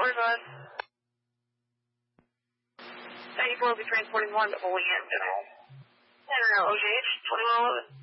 94 will be transporting 1 to Olean General. I don't know, OGH, 2111.